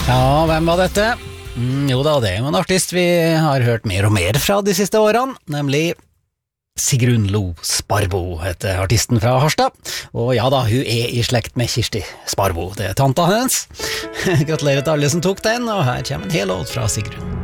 Ja, hvem var dette? Jo da, det er jo en artist vi har hørt mer og mer fra de siste årene, nemlig Sigrun Lo Sparbo heter artisten fra Harstad. Og ja da, hun er i slekt med Kirsti Sparbo, det er tanta hennes. Gratulerer til alle som tok den, og her kommer en hel låt fra Sigrun.